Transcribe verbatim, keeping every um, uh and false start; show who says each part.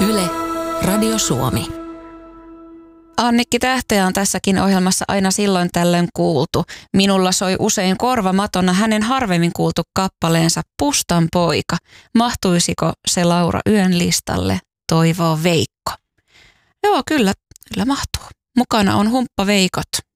Speaker 1: Yle, Radio Suomi.
Speaker 2: Annikki Tähteä on tässäkin ohjelmassa aina silloin tällöin kuultu. Minulla soi usein korvamatona hänen harvemmin kuultu kappaleensa Pustan poika. Mahtuisiko se Laura Yön listalle, toivoo Veikko. Joo, kyllä, kyllä mahtuu. Mukana on Humppa Veikot.